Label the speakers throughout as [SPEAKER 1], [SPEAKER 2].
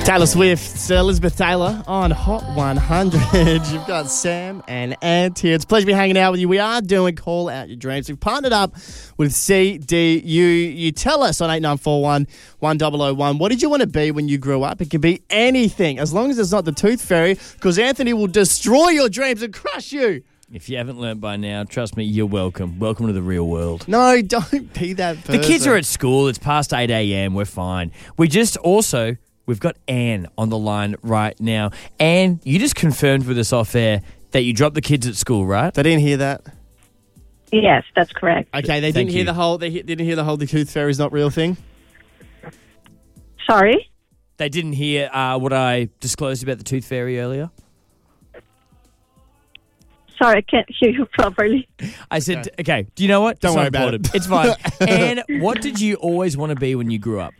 [SPEAKER 1] Taylor Swift, Elizabeth Taylor on Hot 100. You've got Sam and Ant here. It's a pleasure to be hanging out with you. We are doing Call Out Your Dreams. We've partnered up with CDU. You tell us on 8941 1001, what did you want to be when you grew up? It can be anything, as long as it's not the Tooth Fairy, because Anthony will destroy your dreams and crush you.
[SPEAKER 2] If you haven't learnt by now, trust me, you're welcome. Welcome to the real world.
[SPEAKER 1] No, don't be that person.
[SPEAKER 2] The kids are at school. It's past 8 a.m. We're fine. We've got Anne on the line right now. Anne, you just confirmed with us off air that you dropped the kids at school, right?
[SPEAKER 1] They didn't hear that.
[SPEAKER 3] Yes, that's correct.
[SPEAKER 1] Okay, they didn't hear the whole the Tooth Fairy's not real thing.
[SPEAKER 3] Sorry?
[SPEAKER 2] They didn't hear what I disclosed about the Tooth Fairy earlier?
[SPEAKER 3] Sorry, I can't hear you properly.
[SPEAKER 2] I said, okay, do you know what?
[SPEAKER 1] Don't worry about it.
[SPEAKER 2] It's fine. Anne, what did you always want to be when you grew up?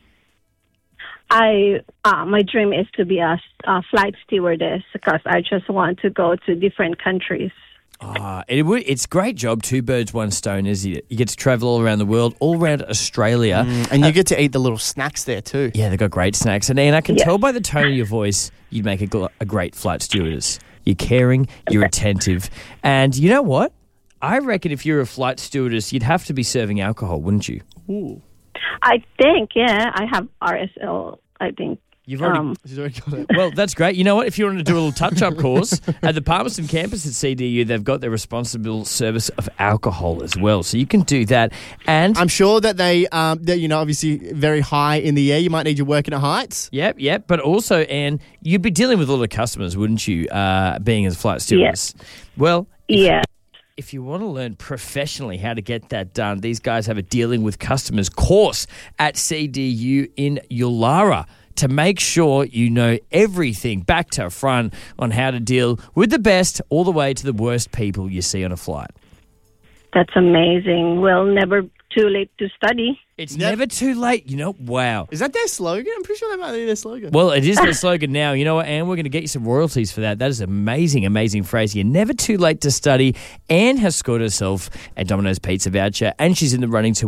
[SPEAKER 3] My dream is to be a flight stewardess because I just want to go to different countries.
[SPEAKER 2] It's a great job. Two birds, one stone. You get to travel all around the world, all around Australia.
[SPEAKER 1] And you get to eat the little snacks there too.
[SPEAKER 2] Yeah, they've got great snacks. And I can tell by the tone of your voice, you'd make a great flight stewardess. You're caring, you're attentive. And you know what? I reckon if you're a flight stewardess, you'd have to be serving alcohol, wouldn't you?
[SPEAKER 1] Ooh.
[SPEAKER 3] I think, I have RSL, I think.
[SPEAKER 2] You've already...
[SPEAKER 1] She's already got it.
[SPEAKER 2] Well, that's great. You know what? If you want to do a little touch-up course, at the Palmerston campus at CDU, they've got their responsible service of alcohol as well. So you can do that. And
[SPEAKER 1] I'm sure that they're, obviously very high in the air. You might need your working at heights.
[SPEAKER 2] Yep. But also, Anne, you'd be dealing with a lot of customers, wouldn't you, being as a flight stewardess?
[SPEAKER 3] Yes.
[SPEAKER 2] Well,
[SPEAKER 3] Yeah.
[SPEAKER 2] if you want to learn professionally how to get that done, these guys have a dealing with customers course at CDU in Yulara to make sure you know everything back to front on how to deal with the best all the way to the worst people you see on a flight.
[SPEAKER 3] That's amazing. Well, never too late to study.
[SPEAKER 2] It's never too late. Wow.
[SPEAKER 1] Is that their slogan? I'm pretty sure that might be their slogan.
[SPEAKER 2] Well, it is their slogan now. You know what, Anne? We're going to get you some royalties for that. That is an amazing, amazing phrase. You're never too late to study. Anne has scored herself a Domino's Pizza voucher, and she's in the running to